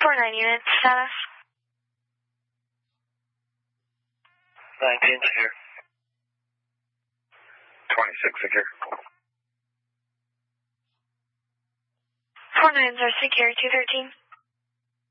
49 units, status. 19 secure. 26 secure. 49s are secure, 213.